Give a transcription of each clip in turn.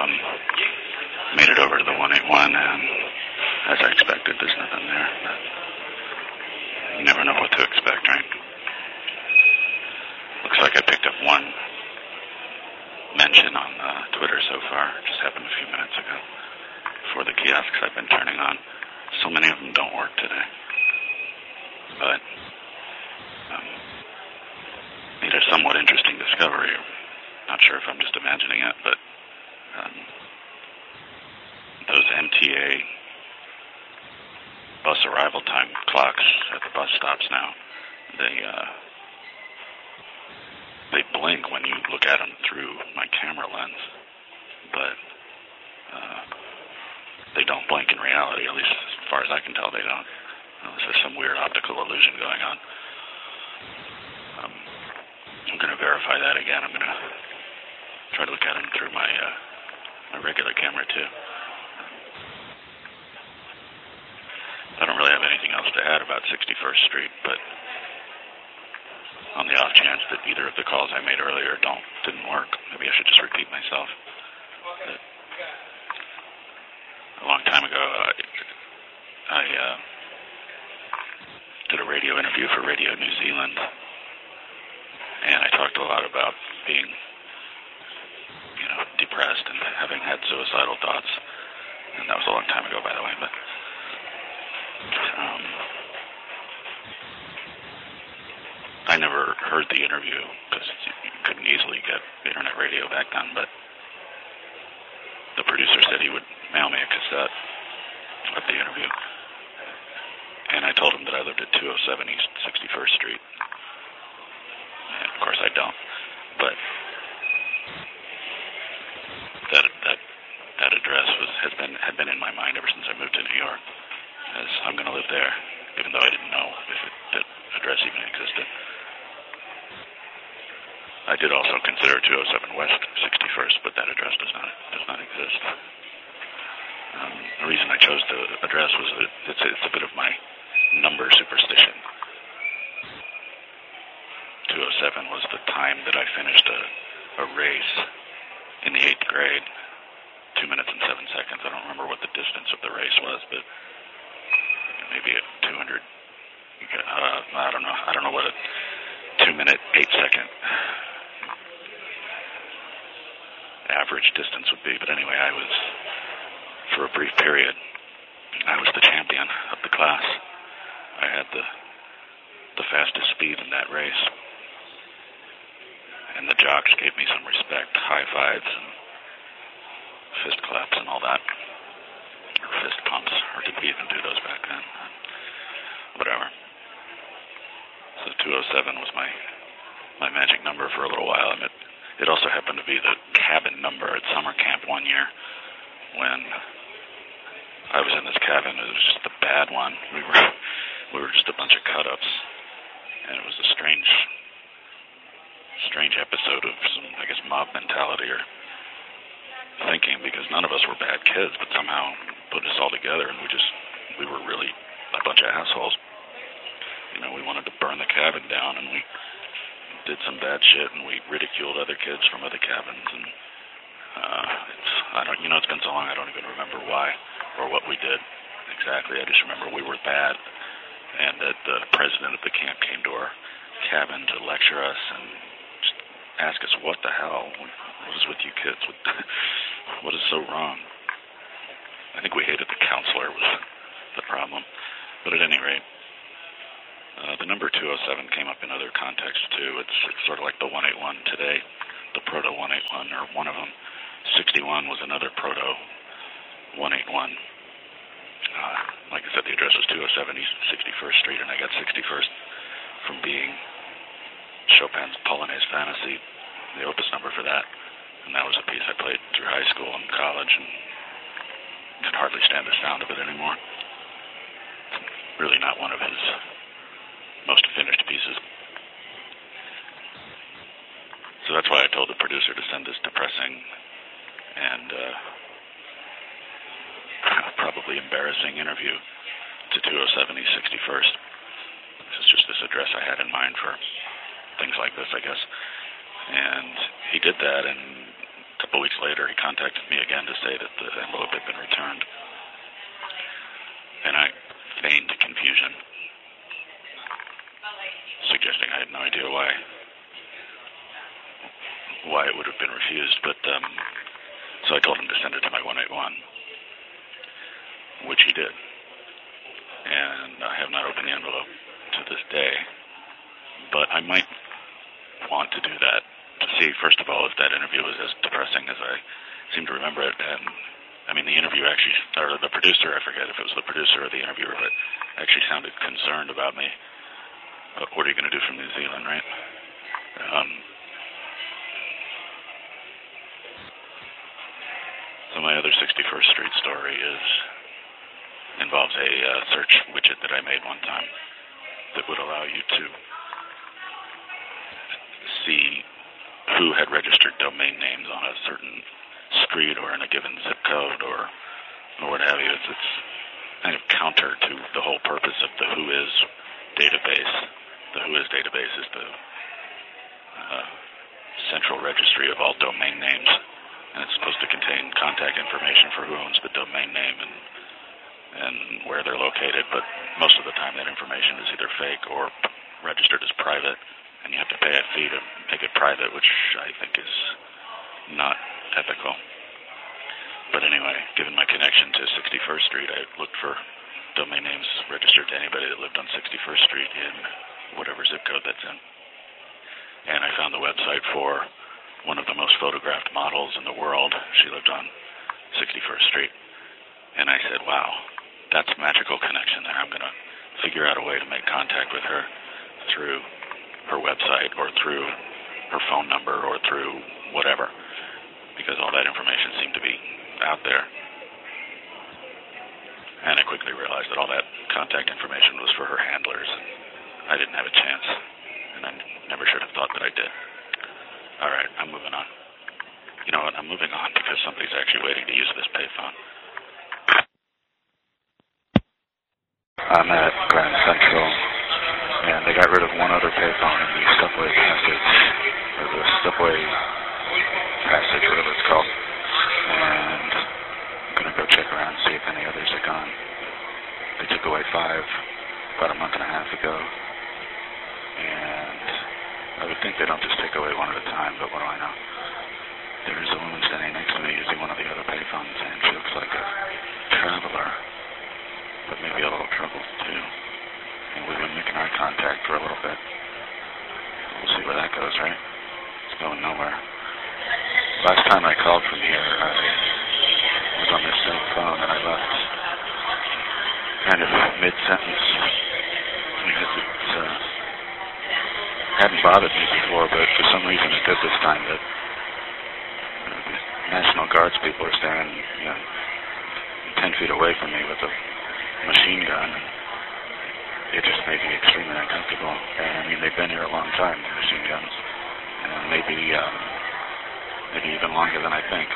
Made it over to the 181, and as I expected, there's nothing there. But you never know what to expect, right? Looks like I picked up one mention on Twitter so far. It just happened a few minutes ago for the kiosks I've been turning on. So many of them don't work today. But made a somewhat interesting discovery. Not sure if I'm just imagining it, but those MTA bus arrival time clocks at the bus stops now, they blink when you look at them through my camera lens, but they don't blink in reality, at least as far as I can tell they don't. Unless there's some weird optical illusion going on. I'm going to verify that again. I'm going to try to look at them through my regular camera too. I don't really have anything else to add about 61st Street, but on the off chance that either of the calls I made earlier didn't work, maybe I should just repeat myself. But a long time ago, I did a radio interview for Radio New Zealand, and I talked a lot about being, depressed and having had suicidal thoughts. And that was a long time ago, by the way, but I never heard the interview because you couldn't easily get internet radio back then, but the producer said he would mail me a cassette of the interview. And I told him that I lived at 207 East 61st Street. And of course I don't. But that address had been in my mind ever since I moved to New York. As I'm going to live there, even though I didn't know if that address even existed. I did also consider 207 West 61st, but that address does not exist. The reason I chose the address was that it's a bit of my number superstition. 207 was the time that I finished a race in the 8th grade, 2 minutes and 7 seconds. I don't remember what the distance of the race was, but maybe at 200. I don't know. I don't know what a 2 minute, 8 second average distance would be. But anyway, I was, for a brief period, I was the champion of the class. I had the fastest speed in that race. And the jocks gave me some respect, high fives and fist claps and all that. Or fist pumps, or did we even do those back then? Whatever. So 207 was my magic number for a little while, and it also happened to be the cabin number at summer camp one year when I was in this cabin. It was just the bad one. We were just a bunch of cut-ups, and it was a strange episode of some, I guess, mob mentality or thinking, because none of us were bad kids, but somehow put us all together, and we were really a bunch of assholes. We wanted to burn the cabin down, and we did some bad shit, and we ridiculed other kids from other cabins, and it's been so long I don't even remember why or what we did exactly. I just remember we were bad, and that the president of the camp came to our cabin to lecture us and just ask us, what the hell? What is with you kids? What is so wrong? I think we hated the counselor was the problem. But at any rate, the number 207 came up in other contexts too. It's sort of like the 181 today, the proto 181, or one of them. 61 was another proto 181. Like I said, the address was 207 East 61st Street, and I got 61st from being Chopin's Polonaise Fantasy, the opus number for that. And that was a piece I played through high school and college, and could hardly stand the sound of it anymore. It's really not one of his most finished pieces. So that's why I told the producer to send this depressing and probably embarrassing interview to 207 East 61st. This is just this address I had in mind for things like this, I guess. And he did that, and a couple couple weeks later, he contacted me again to say that the envelope had been returned. And I feigned confusion, suggesting I had no idea why it would have been refused. But so I told him to send it to my 181, which he did. And I have not opened the envelope to this day. But I might want to do that to see, first of all, if that interview was as depressing as I seem to remember it. And I mean, the interview actually, or the producer, I forget if it was the producer or the interviewer, but actually sounded concerned about me. What are you going to do from New Zealand, right? So my other 61st Street story involves a search widget that I made one time that would allow you to see who had registered domain names on a certain street or in a given zip code or what have you. It's kind of counter to the whole purpose of the Whois database. The Whois database is the central registry of all domain names, and it's supposed to contain contact information for who owns the domain name and where they're located, but most of the time that information is either fake or registered as private, and you have to pay a fee to make it private, which I think is not ethical. But anyway, given my connection to 61st Street, I looked for domain names registered to anybody that lived on 61st Street in whatever zip code that's in. And I found the website for one of the most photographed models in the world. She lived on 61st Street. And I said, wow, that's a magical connection there. I'm going to figure out a way to make contact with her through her website or through her phone number or through whatever, because all that information seemed to be out there. And I quickly realized that all that contact information was for her handlers. I didn't have a chance, and I never should have thought that I did. All right, I'm moving on. You know what? I'm moving on because somebody's actually waiting to use this payphone. I'm at Grand Central, and they got rid of one other payphone in the subway passage, or the subway passage, whatever it's called. And I'm going to go check around and see if any others are gone. They took away 5 about a month and a half ago, and I would think they don't just take away one at a time, but what do I know? There is a woman standing next to me using one of the other payphones, and she looks like a traveler, but maybe a little troubled too. And we've been making eye contact for a little bit. We'll see where that goes, right? It's going nowhere. Last time I called from here, I was on this same phone and I left kind of mid-sentence because it hadn't bothered me before, but for some reason it did this time. That the National Guards people are standing 10 feet away from me with a machine gun. It just made me extremely uncomfortable. And I mean, they've been here a long time, the machine guns, and maybe even longer than I think.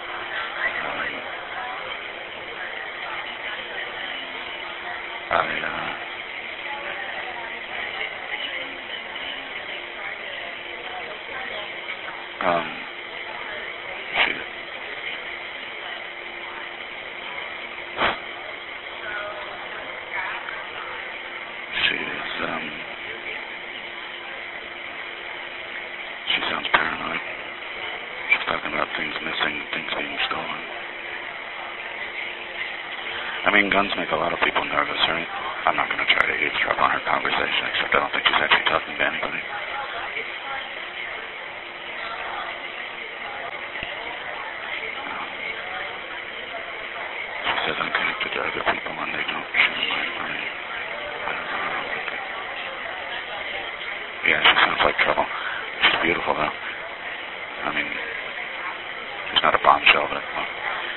She sounds paranoid. She's talking about things missing, things being stolen. I mean, guns make a lot of people nervous, right? I'm not going to try to eavesdrop on her conversation, except I don't think she's actually talking to anybody. She says I'm connected to other people and they don't share my money. I don't know. Yeah, she sounds like trouble. She's beautiful, though. I mean, she's not a bombshell, but well,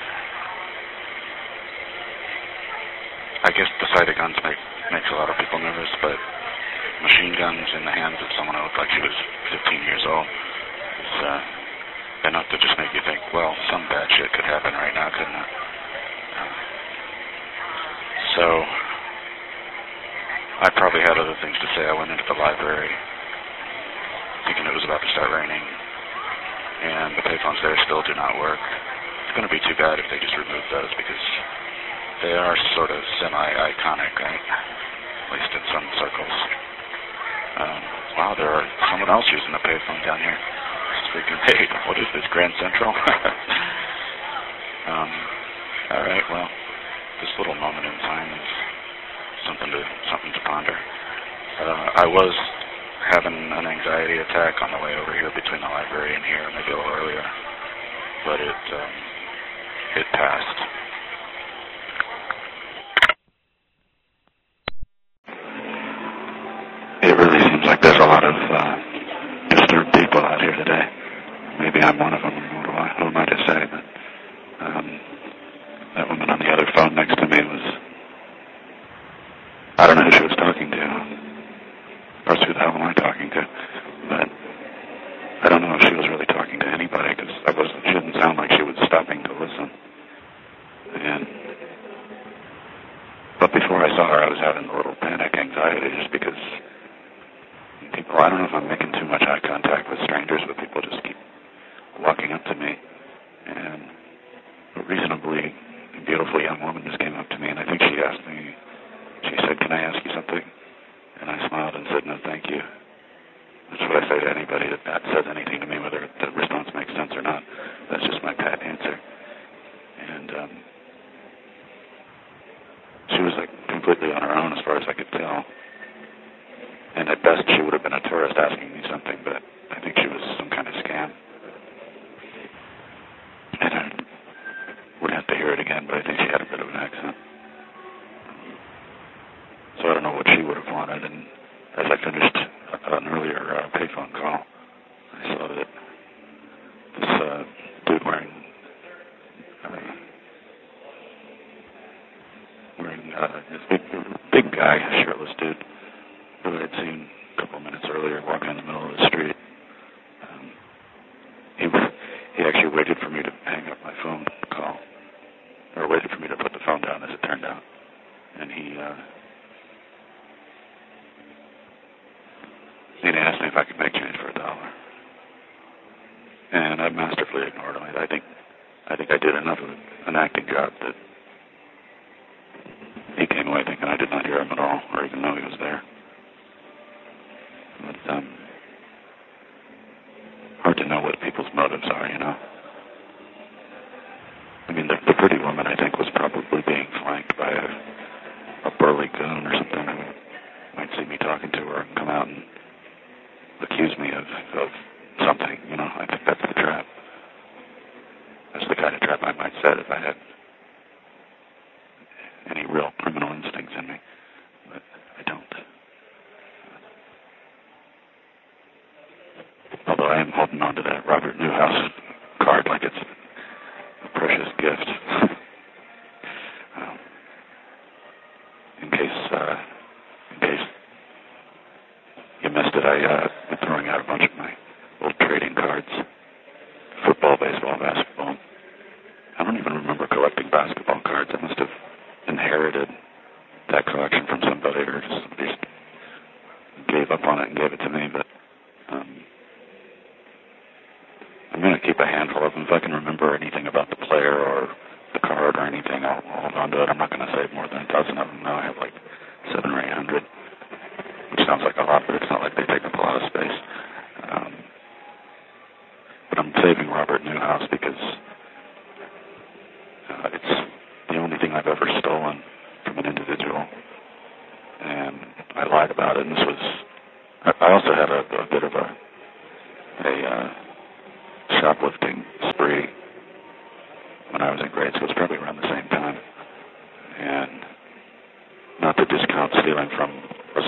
I guess the sight of guns makes a lot of people nervous, but machine guns in the hands of someone who looked like she was 15 years old is enough to just make you think, well, some bad shit could happen right now, couldn't it? So I probably had other things to say. I went into the library thinking it was about to start raining, and the payphones there still do not work. It's going to be too bad if they just remove those because they are sort of semi-iconic, right? At least in some circles. Wow, there are someone else using a payphone down here. Freaking, hey, what is this, Grand Central? All right, well, this little moment in time is something to ponder. I was having an anxiety attack on the way over here between the library and here, maybe a little earlier, but it passed. It really seems like there's a lot of disturbed people out here today. Maybe I'm one of them. Who am I to say? But that woman on the other phone next to me was, I don't know who she was talking to. Of course, who the hell am I talking to? But I don't know if she was really talking to anybody because she didn't sound like she was stopping to listen. But before I saw her, I was having a little panic anxiety just because people, I don't know if I'm making too much eye contact with strangers, but people just keep walking up to me. And a reasonably beautiful young woman just came up to me, and I think she said, "Can I ask you something?" And I smiled and said, "No, thank you." That's what I say to anybody that says anything to me, whether the response makes sense or not. That's just my pat answer. And she was like completely on her own as far as I could tell. And at best, she would have been a tourist asking me something, but I think she was some kind of scam. And I would have to hear it again, but I think she had a bit of an accent. So I don't know what she would have wanted. And as I finished an earlier payphone call, I saw that this dude wearing this big guy, shirtless dude, who I had seen a couple of minutes earlier walking in the middle of the street. He actually waited for me to hang up my phone call, or waited for me to put the phone down, as it turned out. And he asked me if I could make change for $1. And I masterfully ignored him. I think I did enough of an acting job that he came away thinking I did not hear him at all, or even know he was there. But hard to know what people's motives are, you know. I mean, the pretty woman, I think, was probably being flanked by a burly goon or something who might see me talking to her and come out and accuse me of something, you know. I think that's the trap. That's the kind of trap I might set if I had any real criminal instincts in me. But I don't. Although I am holding on to that Robert Newhouse card like it's a precious gift. In case you missed it, I'm throwing out a bunch of my old trading cards. Football, baseball, basketball. I don't even remember collecting basketball cards. I must have inherited that collection from somebody, or somebody just gave up on it and gave it to me. But I'm going to keep a handful of them. If I can remember anything about the player or the card or anything, I'll hold on to it. I'm not going to save more than a dozen of them now. I have like 700 or 800, which sounds like a lot, but it's not like they take up a lot of space. But I'm saving Robert Newhouse because it's the only thing I've ever stolen from an individual, and I lied about it. And this was, I also had a bit of a shoplifting spree when I was in grade school. It's probably around the same time, and not to discount stealing from